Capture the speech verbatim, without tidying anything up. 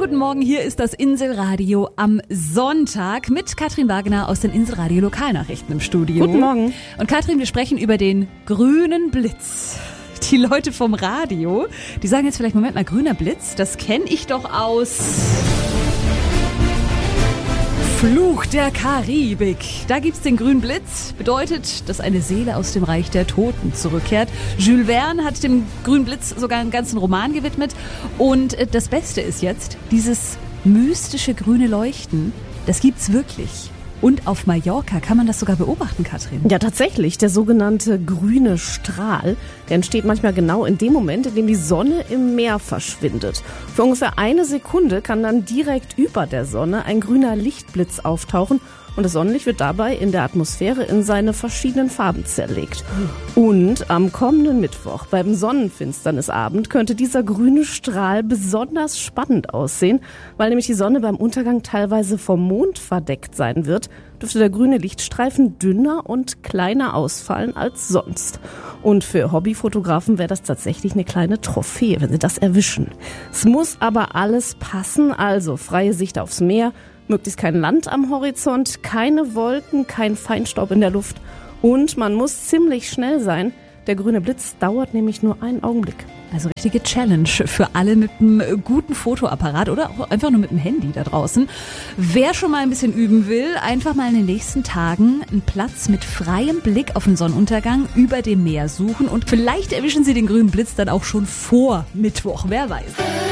guten Morgen, hier ist das Inselradio am Sonntag mit Katrin Wagner aus den Inselradio Lokalnachrichten im Studio. Guten Morgen. Und Katrin, wir sprechen über den grünen Blitz. Die Leute vom Radio, die sagen jetzt vielleicht, Moment mal, grüner Blitz, das kenne ich doch aus Fluch der Karibik. Da gibt's den grünen Blitz. Bedeutet, dass eine Seele aus dem Reich der Toten zurückkehrt. Jules Verne hat dem grünen Blitz sogar einen ganzen Roman gewidmet. Und das Beste ist jetzt, dieses mystische grüne Leuchten, das gibt's wirklich. Und auf Mallorca kann man das sogar beobachten, Katrin. Ja, tatsächlich. Der sogenannte grüne Strahl, der entsteht manchmal genau in dem Moment, in dem die Sonne im Meer verschwindet. Für ungefähr eine Sekunde kann dann direkt über der Sonne ein grüner Lichtblitz auftauchen und das Sonnenlicht wird dabei in der Atmosphäre in seine verschiedenen Farben zerlegt. Und am kommenden Mittwoch, beim Sonnenfinsternisabend, könnte dieser grüne Strahl besonders spannend aussehen, weil nämlich die Sonne beim Untergang teilweise vom Mond verdeckt sein wird, dürfte der grüne Lichtstreifen dünner und kleiner ausfallen als sonst. Und für Hobbyfotografen wäre das tatsächlich eine kleine Trophäe, wenn sie das erwischen. Es muss aber alles passen, also freie Sicht aufs Meer, möglichst kein Land am Horizont, keine Wolken, kein Feinstaub in der Luft und man muss ziemlich schnell sein. Der grüne Blitz dauert nämlich nur einen Augenblick. Also richtige Challenge für alle mit einem guten Fotoapparat oder auch einfach nur mit dem Handy da draußen. Wer schon mal ein bisschen üben will, einfach mal in den nächsten Tagen einen Platz mit freiem Blick auf den Sonnenuntergang über dem Meer suchen und vielleicht erwischen Sie den grünen Blitz dann auch schon vor Mittwoch, wer weiß.